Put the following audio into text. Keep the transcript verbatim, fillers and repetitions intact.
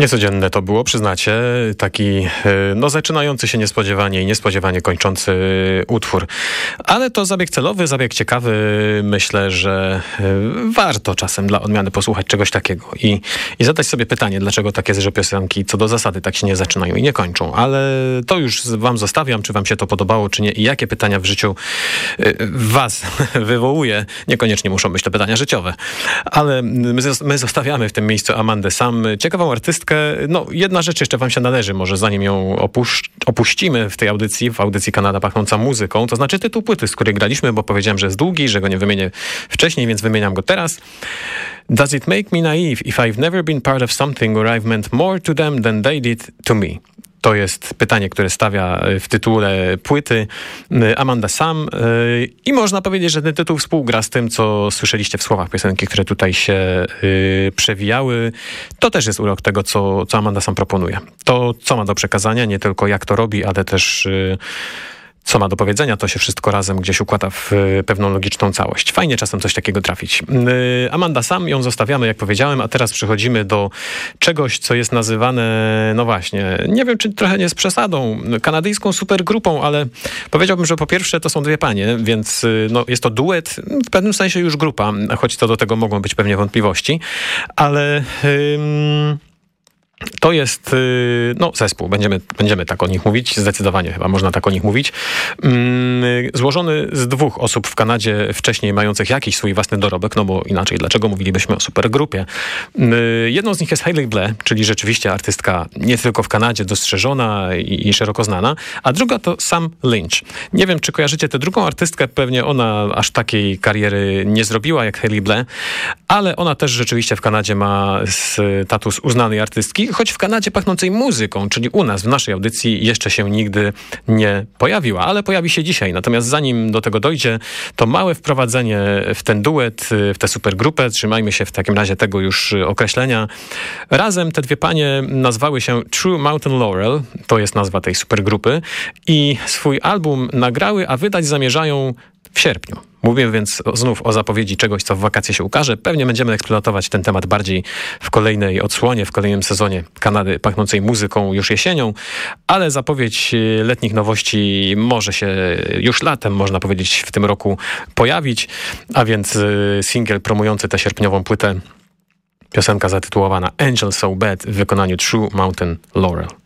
Niecodzienne to było, przyznacie, taki no zaczynający się niespodziewanie i niespodziewanie kończący utwór. Ale to zabieg celowy, zabieg ciekawy. Myślę, że warto czasem dla odmiany posłuchać czegoś takiego i, i zadać sobie pytanie, dlaczego takie że piosenki co do zasady tak się nie zaczynają i nie kończą. Ale to już wam zostawiam, czy wam się to podobało, czy nie i jakie pytania w życiu was wywołuje. Niekoniecznie muszą być to pytania życiowe. Ale my, my zostawiamy w tym miejscu Amandę Sam, ciekawą artystkę. No, jedna rzecz jeszcze wam się należy, może zanim ją opusz- opuścimy w tej audycji, w audycji Kanada Pachnąca Muzyką, to znaczy tytuł płyty, z której graliśmy, bo powiedziałem, że jest długi, że go nie wymienię wcześniej, więc wymieniam go teraz. Does it make me naive if I've never been part of something where I've meant more to them than they did to me? To jest pytanie, które stawia w tytule płyty Amanda Sam i można powiedzieć, że ten tytuł współgra z tym, co słyszeliście w słowach piosenki, które tutaj się przewijały. To też jest urok tego, co, co Amanda Sam proponuje. To, co ma do przekazania, nie tylko jak to robi, ale też co ma do powiedzenia, to się wszystko razem gdzieś układa w pewną logiczną całość. Fajnie czasem coś takiego trafić. Amanda Sam, ją zostawiamy, jak powiedziałem, a teraz przechodzimy do czegoś, co jest nazywane, no właśnie, nie wiem, czy trochę nie z przesadą, kanadyjską supergrupą, ale powiedziałbym, że po pierwsze to są dwie panie, więc no, jest to duet, w pewnym sensie już grupa, choć co do tego mogą być pewnie wątpliwości, ale... Ym... To jest, no, zespół, będziemy, będziemy tak o nich mówić, zdecydowanie chyba można tak o nich mówić, złożony z dwóch osób w Kanadzie wcześniej mających jakiś swój własny dorobek, no bo inaczej, dlaczego mówilibyśmy o supergrupie? Jedną z nich jest Hayley Ble, czyli rzeczywiście artystka nie tylko w Kanadzie dostrzeżona i, i szeroko znana, a druga to Sam Lynch. Nie wiem, czy kojarzycie tę drugą artystkę, pewnie ona aż takiej kariery nie zrobiła jak Hayley Ble, ale ona też rzeczywiście w Kanadzie ma status uznanej artystki, choć w Kanadzie pachnącej muzyką, czyli u nas, w naszej audycji jeszcze się nigdy nie pojawiła, ale pojawi się dzisiaj. Natomiast zanim do tego dojdzie, to małe wprowadzenie w ten duet, w tę supergrupę. Trzymajmy się w takim razie tego już określenia. Razem te dwie panie nazwały się True Mountain Laurel, to jest nazwa tej supergrupy, i swój album nagrały, a wydać zamierzają w sierpniu. Mówię więc znów o zapowiedzi czegoś, co w wakacje się ukaże. Pewnie będziemy eksploatować ten temat bardziej w kolejnej odsłonie, w kolejnym sezonie Kanady Pachnącej Muzyką już jesienią, ale zapowiedź letnich nowości może się już latem, można powiedzieć, w tym roku pojawić, a więc singiel promujący tę sierpniową płytę, piosenka zatytułowana Angel So Bad w wykonaniu True Mountain Laurel.